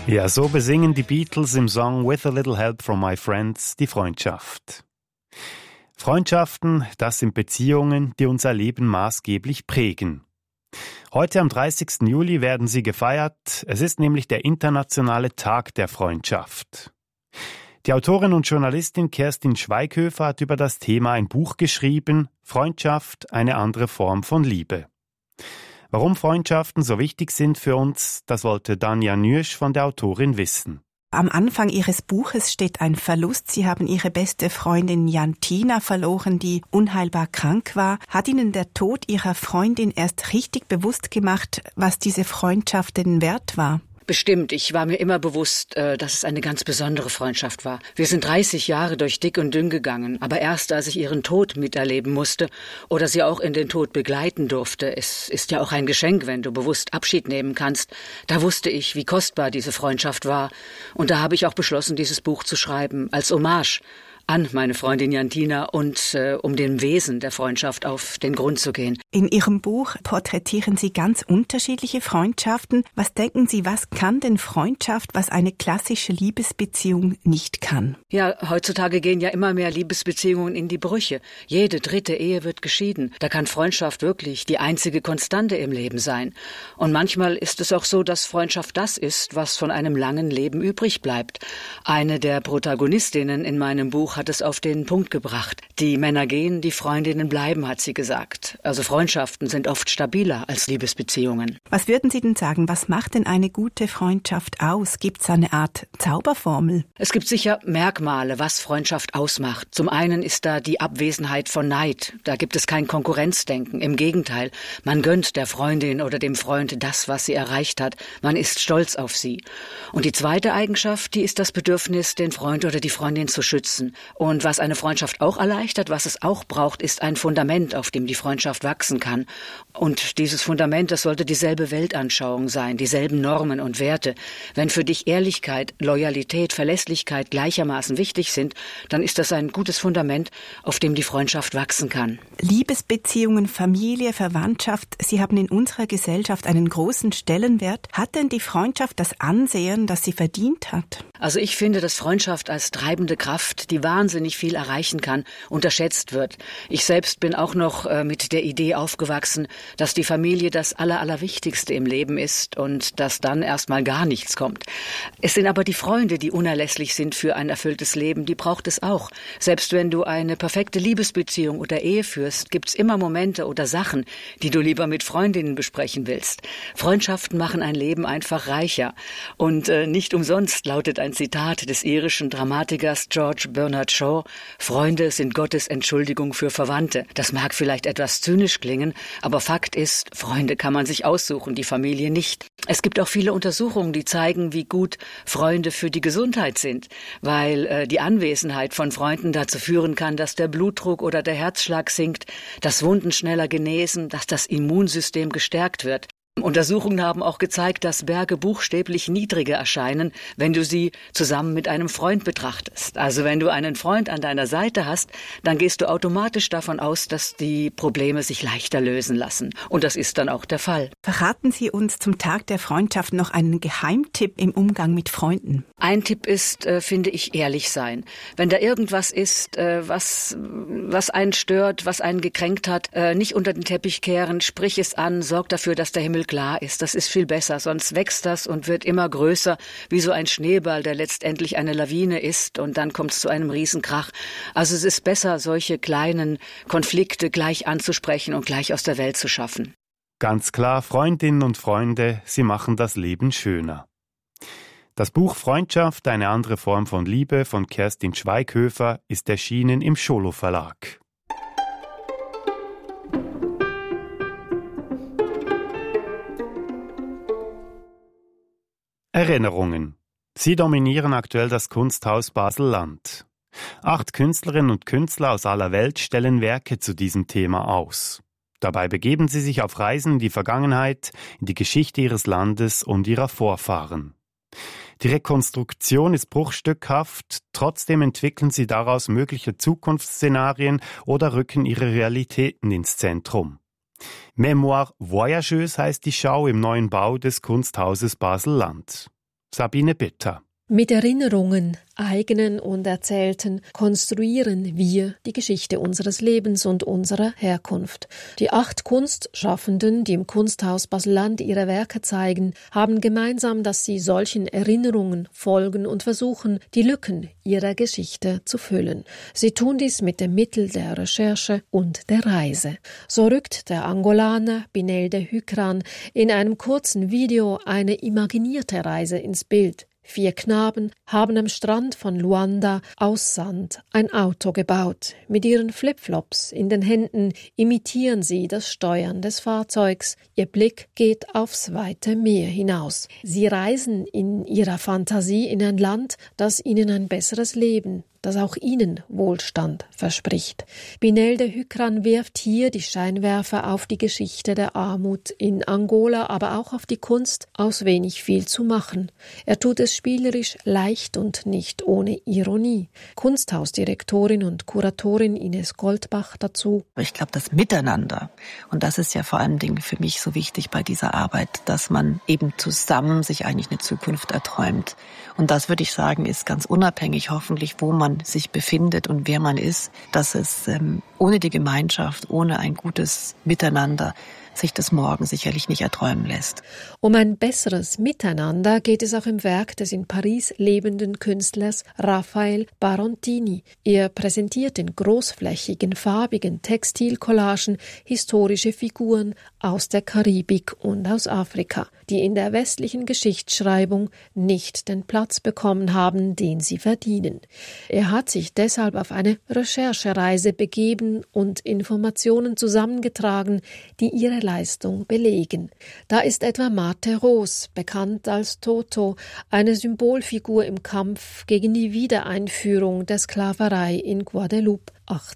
Ja, so besingen die Beatles im Song With a Little Help from My Friends die Freundschaft. Freundschaften, das sind Beziehungen, die unser Leben maßgeblich prägen. Heute am 30. Juli werden sie gefeiert. Es ist nämlich der internationale Tag der Freundschaft. Die Autorin und Journalistin Kerstin Schweighöfer hat über das Thema ein Buch geschrieben, Freundschaft, eine andere Form von Liebe. Warum Freundschaften so wichtig sind für uns, das wollte Danja Nürsch von der Autorin wissen. Am Anfang Ihres Buches steht ein Verlust. Sie haben Ihre beste Freundin Jantina verloren, die unheilbar krank war. Hat Ihnen der Tod Ihrer Freundin erst richtig bewusst gemacht, was diese Freundschaft denn wert war? Bestimmt. Ich war mir immer bewusst, dass es eine ganz besondere Freundschaft war. Wir sind 30 Jahre durch dick und dünn gegangen. Aber erst als ich ihren Tod miterleben musste oder sie auch in den Tod begleiten durfte, es ist ja auch ein Geschenk, wenn du bewusst Abschied nehmen kannst, da wusste ich, wie kostbar diese Freundschaft war. Und da habe ich auch beschlossen, dieses Buch zu schreiben, als Hommage an meine Freundin Jantina und um dem Wesen der Freundschaft auf den Grund zu gehen. In Ihrem Buch porträtieren Sie ganz unterschiedliche Freundschaften. Was denken Sie, was kann denn Freundschaft, was eine klassische Liebesbeziehung nicht kann? Ja, heutzutage gehen ja immer mehr Liebesbeziehungen in die Brüche. Jede dritte Ehe wird geschieden. Da kann Freundschaft wirklich die einzige Konstante im Leben sein. Und manchmal ist es auch so, dass Freundschaft das ist, was von einem langen Leben übrig bleibt. Eine der Protagonistinnen in meinem Buch hat es auf den Punkt gebracht. Die Männer gehen, die Freundinnen bleiben, hat sie gesagt. Also Freundschaften sind oft stabiler als Liebesbeziehungen. Was würden Sie denn sagen, was macht denn eine gute Freundschaft aus? Gibt es eine Art Zauberformel? Es gibt sicher Merkmale, was Freundschaft ausmacht. Zum einen ist da die Abwesenheit von Neid. Da gibt es kein Konkurrenzdenken. Im Gegenteil, man gönnt der Freundin oder dem Freund das, was sie erreicht hat. Man ist stolz auf sie. Und die zweite Eigenschaft, die ist das Bedürfnis, den Freund oder die Freundin zu schützen. Und was eine Freundschaft auch erleichtert, was es auch braucht, ist ein Fundament, auf dem die Freundschaft wachsen kann. Und dieses Fundament, das sollte dieselbe Weltanschauung sein, dieselben Normen und Werte. Wenn für dich Ehrlichkeit, Loyalität, Verlässlichkeit gleichermaßen wichtig sind, dann ist das ein gutes Fundament, auf dem die Freundschaft wachsen kann. Liebesbeziehungen, Familie, Verwandtschaft, sie haben in unserer Gesellschaft einen großen Stellenwert. Hat denn die Freundschaft das Ansehen, das sie verdient hat? Also ich finde, dass Freundschaft als treibende Kraft, die wahnsinnig viel erreichen kann, unterschätzt wird. Ich selbst bin auch noch mit der Idee aufgewachsen, dass die Familie das Allerwichtigste im Leben ist und dass dann erstmal gar nichts kommt. Es sind aber die Freunde, die unerlässlich sind für ein erfülltes Leben, die braucht es auch. Selbst wenn du eine perfekte Liebesbeziehung oder Ehe führst, gibt's immer Momente oder Sachen, die du lieber mit Freundinnen besprechen willst. Freundschaften machen ein Leben einfach reicher. Und nicht umsonst lautet ein Zitat des irischen Dramatikers George Bernard Shaw: Freunde sind Gottes Entschuldigung für Verwandte. Das mag vielleicht etwas zynisch klingen, aber Fakt ist, Freunde kann man sich aussuchen, die Familie nicht. Es gibt auch viele Untersuchungen, die zeigen, wie gut Freunde für die Gesundheit sind, weil die Anwesenheit von Freunden dazu führen kann, dass der Blutdruck oder der Herzschlag sinkt, dass Wunden schneller genesen, dass das Immunsystem gestärkt wird. Untersuchungen haben auch gezeigt, dass Berge buchstäblich niedriger erscheinen, wenn du sie zusammen mit einem Freund betrachtest. Also wenn du einen Freund an deiner Seite hast, dann gehst du automatisch davon aus, dass die Probleme sich leichter lösen lassen. Und das ist dann auch der Fall. Verraten Sie uns zum Tag der Freundschaft noch einen Geheimtipp im Umgang mit Freunden. Ein Tipp ist, finde ich, ehrlich sein. Wenn da irgendwas ist, was einen stört, was einen gekränkt hat, nicht unter den Teppich kehren, sprich es an, sorg dafür, dass der Himmel klar ist. Das ist viel besser, sonst wächst das und wird immer größer, wie so ein Schneeball, der letztendlich eine Lawine ist, und dann kommt es zu einem Riesenkrach. Also es ist besser, solche kleinen Konflikte gleich anzusprechen und gleich aus der Welt zu schaffen. Ganz klar, Freundinnen und Freunde, sie machen das Leben schöner. Das Buch Freundschaft, eine andere Form von Liebe von Kerstin Schweighöfer ist erschienen im Scholo Verlag. Erinnerungen. Sie dominieren aktuell das Kunsthaus Basel-Land. 8 Künstlerinnen und Künstler aus aller Welt stellen Werke zu diesem Thema aus. Dabei begeben sie sich auf Reisen in die Vergangenheit, in die Geschichte ihres Landes und ihrer Vorfahren. Die Rekonstruktion ist bruchstückhaft, trotzdem entwickeln sie daraus mögliche Zukunftsszenarien oder rücken ihre Realitäten ins Zentrum. Mémoire voyageuse heißt die Schau im neuen Bau des Kunsthauses Basel-Land. Sabine Bitter. Mit Erinnerungen, eigenen und erzählten, konstruieren wir die Geschichte unseres Lebens und unserer Herkunft. Die 8 Kunstschaffenden, die im Kunsthaus Basel-Land ihre Werke zeigen, haben gemeinsam, dass sie solchen Erinnerungen folgen und versuchen, die Lücken ihrer Geschichte zu füllen. Sie tun dies mit dem Mittel der Recherche und der Reise. So rückt der Angolaner Binelde Hykran in einem kurzen Video eine imaginierte Reise ins Bild. 4 Knaben haben am Strand von Luanda aus Sand ein Auto gebaut. Mit ihren Flipflops in den Händen imitieren sie das Steuern des Fahrzeugs. Ihr Blick geht aufs weite Meer hinaus. Sie reisen in ihrer Fantasie in ein Land, das ihnen ein besseres Leben, das auch ihnen Wohlstand verspricht. Binelde Hykran wirft hier die Scheinwerfer auf die Geschichte der Armut in Angola, aber auch auf die Kunst, aus wenig viel zu machen. Er tut es spielerisch, leicht und nicht ohne Ironie. Kunsthausdirektorin und Kuratorin Ines Goldbach dazu. Ich glaube, das Miteinander, und das ist ja vor allen Dingen für mich so wichtig bei dieser Arbeit, dass man eben zusammen sich eigentlich eine Zukunft erträumt. Und das, würde ich sagen, ist ganz unabhängig hoffentlich, wo man sich befindet und wer man ist, dass es ohne die Gemeinschaft, ohne ein gutes Miteinander sich das morgen sicherlich nicht erträumen lässt. Um ein besseres Miteinander geht es auch im Werk des in Paris lebenden Künstlers Raphael Barontini. Er präsentiert in großflächigen, farbigen Textilcollagen historische Figuren aus der Karibik und aus Afrika, die in der westlichen Geschichtsschreibung nicht den Platz bekommen haben, den sie verdienen. Er hat sich deshalb auf eine Recherchereise begeben und Informationen zusammengetragen, die ihre Leistung belegen. Da ist etwa Marthe Roos, bekannt als Toto, eine Symbolfigur im Kampf gegen die Wiedereinführung der Sklaverei in Guadeloupe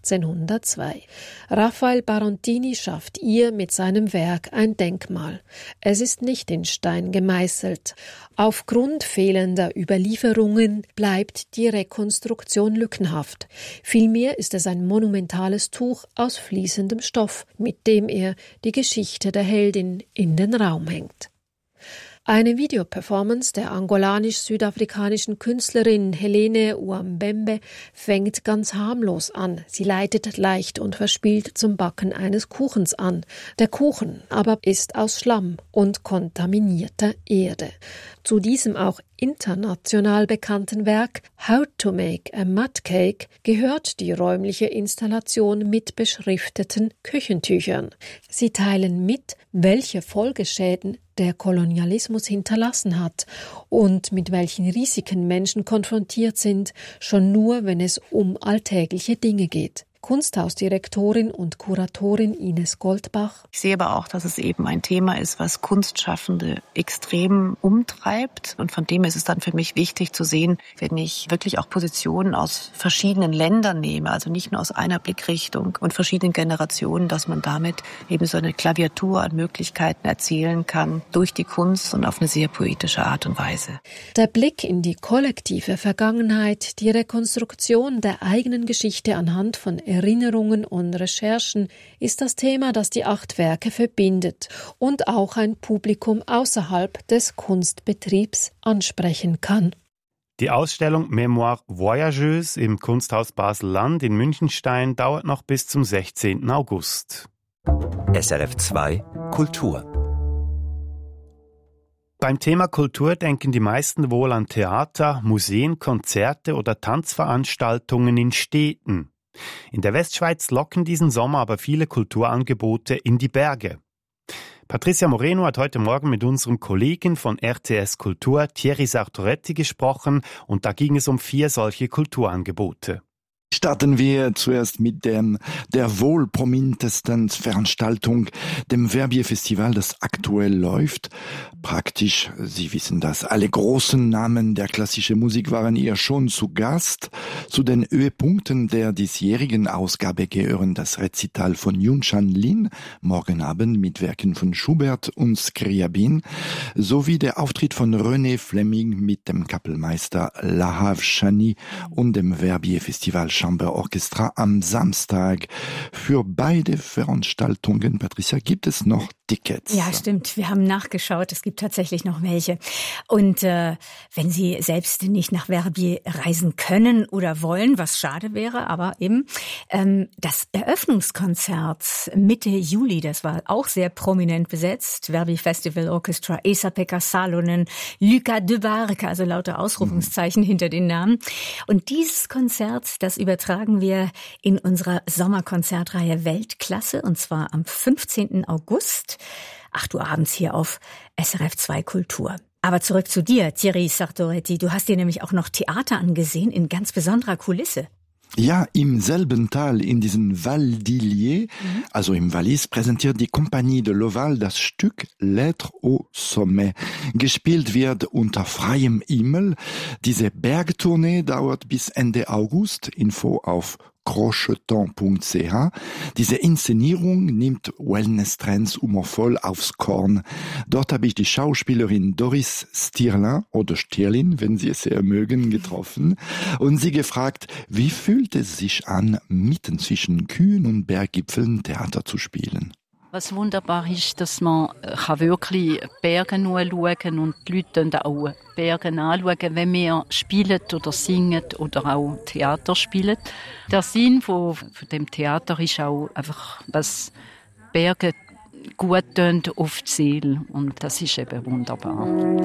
1802. Raphael Barontini schafft ihr mit seinem Werk ein Denkmal. Es ist nicht in Stein gemeißelt. Aufgrund fehlender Überlieferungen bleibt die Rekonstruktion lückenhaft. Vielmehr ist es ein monumentales Tuch aus fließendem Stoff, mit dem er die Geschichte der Heldin in den Raum hängt. Eine Videoperformance der angolanisch-südafrikanischen Künstlerin Helene Uambembe fängt ganz harmlos an. Sie leitet leicht und verspielt zum Backen eines Kuchens an. Der Kuchen aber ist aus Schlamm und kontaminierter Erde. Zu diesem auch international bekannten Werk How to Make a Mud Cake gehört die räumliche Installation mit beschrifteten Küchentüchern. Sie teilen mit, welche Folgeschäden der Kolonialismus hinterlassen hat und mit welchen Risiken Menschen konfrontiert sind, schon nur, wenn es um alltägliche Dinge geht. Kunsthausdirektorin und Kuratorin Ines Goldbach. Ich sehe aber auch, dass es eben ein Thema ist, was Kunstschaffende extrem umtreibt. Und von dem ist es dann für mich wichtig zu sehen, wenn ich wirklich auch Positionen aus verschiedenen Ländern nehme, also nicht nur aus einer Blickrichtung und verschiedenen Generationen, dass man damit eben so eine Klaviatur an Möglichkeiten erzielen kann durch die Kunst und auf eine sehr poetische Art und Weise. Der Blick in die kollektive Vergangenheit, die Rekonstruktion der eigenen Geschichte anhand von Erinnerungen und Recherchen ist das Thema, das die 8 Werke verbindet und auch ein Publikum außerhalb des Kunstbetriebs ansprechen kann. Die Ausstellung Mémoire Voyageuse im Kunsthaus Basel-Land in Münchenstein dauert noch bis zum 16. August. SRF 2 Kultur. Beim Thema Kultur denken die meisten wohl an Theater, Museen, Konzerte oder Tanzveranstaltungen in Städten. In der Westschweiz locken diesen Sommer aber viele Kulturangebote in die Berge. Patricia Moreno hat heute Morgen mit unserem Kollegen von RTS Kultur, Thierry Sartoretti, gesprochen und da ging es um 4 solche Kulturangebote. Starten wir zuerst mit der wohl prominentesten Veranstaltung, dem Verbier-Festival, das aktuell läuft. Praktisch, Sie wissen das, alle großen Namen der klassischen Musik waren hier schon zu Gast. Zu den Höhepunkten der diesjährigen Ausgabe gehören das Rezital von Yoon Chan-Lin, morgen Abend mit Werken von Schubert und Scriabin, sowie der Auftritt von René Fleming mit dem Kapellmeister Lahav Shani und dem Verbier-Festival Chamber Orchestra am Samstag. Für beide Veranstaltungen, Patricia, gibt es noch Tickets? Ja, stimmt. Wir haben nachgeschaut. Es gibt tatsächlich noch welche. Und wenn Sie selbst nicht nach Verbier reisen können oder wollen, was schade wäre, aber eben das Eröffnungskonzert Mitte Juli, das war auch sehr prominent besetzt. Verbier Festival Orchestra, Esa-Pekka Salonen, Luca de Barca, also lauter Ausrufungszeichen hinter den Namen. Und dieses Konzert, das übertragen wir in unserer Sommerkonzertreihe Weltklasse, und zwar am 15. August, 8 Uhr abends hier auf SRF 2 Kultur. Aber zurück zu dir, Thierry Sartoretti. Du hast dir nämlich auch noch Theater angesehen in ganz besonderer Kulisse. Ja, im selben Tal, in diesem Val d'Illier, also im Wallis, präsentiert die Compagnie de l'Oval das Stück L'être au sommet. Gespielt wird unter freiem Himmel. Diese Bergtournee dauert bis Ende August. Info auf crocheton.ch. Diese Inszenierung nimmt Wellness-Trends humorvoll aufs Korn. Dort habe ich die Schauspielerin Doris Stierlin oder Stierlin, wenn Sie es sehr mögen, getroffen und sie gefragt, wie fühlt es sich an, mitten zwischen Kühen und Berggipfeln Theater zu spielen? Was wunderbar ist, dass man wirklich Berge anschauen und die Leute auch Berge anschauen, wenn wir spielen oder singen oder auch Theater spielen. Der Sinn von dem Theater ist auch einfach, was Berge gut tun auf die Seele. Und das ist eben wunderbar.